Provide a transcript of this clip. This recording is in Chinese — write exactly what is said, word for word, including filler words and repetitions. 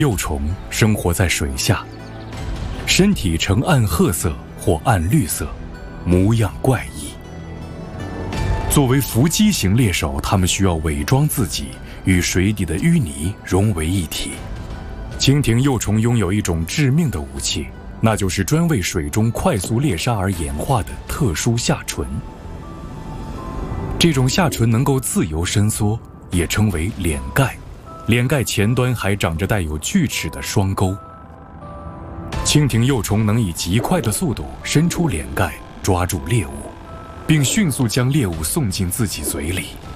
幼虫生活在水下，身体呈暗褐色或暗绿色，模样怪异。作为伏击型猎手，它们需要伪装自己，与水底的淤泥融为一体。蜻蜓幼虫拥有一种致命的武器，那就是专为水中快速猎杀而演化的特殊下唇。这种下唇能够自由伸缩，也称为脸盖。脸盖前端还长着带有锯齿的双钩。蜻蜓幼虫能以极快的速度伸出脸盖，抓住猎物，并迅速将猎物送进自己嘴里。